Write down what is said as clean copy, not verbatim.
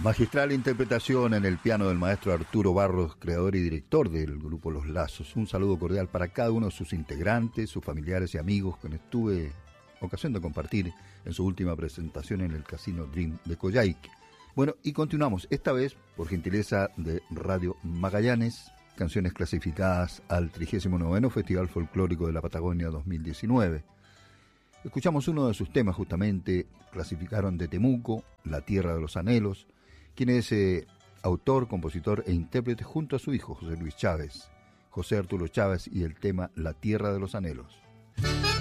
Magistral interpretación en el piano del maestro Arturo Barros, creador y director del grupo Los Lazos. Un saludo cordial para cada uno de sus integrantes, sus familiares y amigos, con quienes tuve ocasión de compartir en su última presentación en el Casino Dream de Coyhaique. Bueno, y continuamos, esta vez por gentileza de Radio Magallanes, canciones clasificadas al 39º Festival Folclórico de la Patagonia 2019. Escuchamos uno de sus temas justamente, clasificaron de Temuco, La Tierra de los Anhelos, quien es autor, compositor e intérprete junto a su hijo José Luis Chávez, José Arturo Chávez, y el tema La Tierra de los Anhelos.